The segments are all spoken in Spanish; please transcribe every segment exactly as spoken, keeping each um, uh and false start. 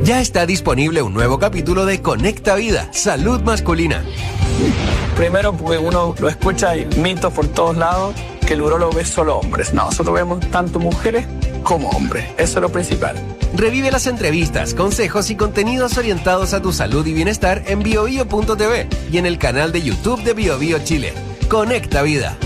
Ya está disponible un nuevo capítulo de Conecta Vida, Salud Masculina. Primero porque uno lo escucha y mitos por todos lados que el urólogo ve solo hombres. No, nosotros vemos tanto mujeres como hombres. Eso es lo principal. Revive las entrevistas, consejos y contenidos orientados a tu salud y bienestar en bio bio punto t v y en el canal de YouTube de BioBio Chile. Conecta Vida.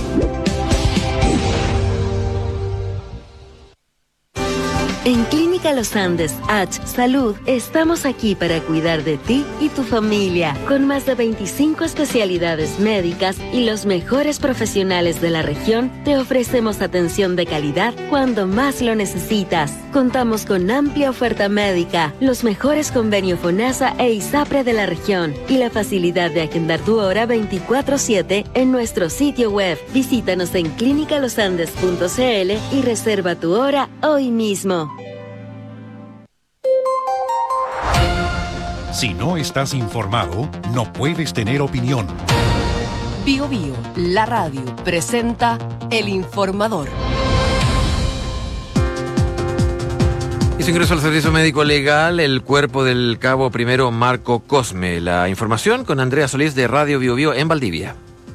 En Clínica Los Andes H Salud estamos aquí para cuidar de ti y tu familia, con más de veinticinco especialidades médicas y los mejores profesionales de la región. Te ofrecemos atención de calidad cuando más lo necesitas. Contamos con amplia oferta médica, los mejores convenios FONASA e ISAPRE de la región y la facilidad de agendar tu hora veinticuatro siete en nuestro sitio web. Visítanos en clínica los andes punto c l y reserva tu hora hoy mismo. Si no estás informado, no puedes tener opinión. Bio Bio, la radio, presenta El Informador. Hizo ingreso al servicio médico legal el cuerpo del cabo primero Marco Cosme. La información con Andrea Solís de Radio Bio Bio en Valdivia.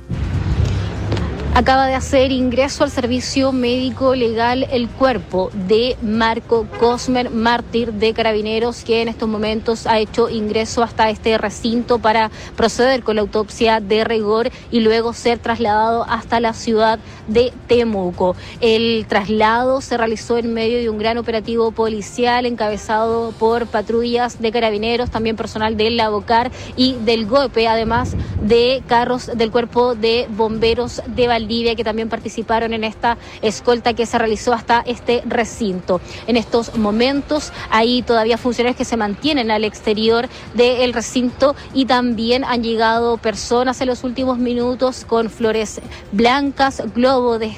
Acaba de hacer ingreso al servicio médico legal el cuerpo de Marco Cosme, mártir de Carabineros, que en estos momentos ha hecho ingreso hasta este recinto para proceder con la autopsia de rigor y luego ser trasladado hasta la ciudad de Temuco. El traslado se realizó en medio de un gran operativo policial encabezado por patrullas de Carabineros, también personal del Labocar y del GOPE, además de carros del Cuerpo de Bomberos de Valdivia, que también participaron en esta escolta que se realizó hasta este recinto. En estos momentos hay todavía funcionarios que se mantienen al exterior del recinto y también han llegado personas en los últimos minutos con flores blancas, globo de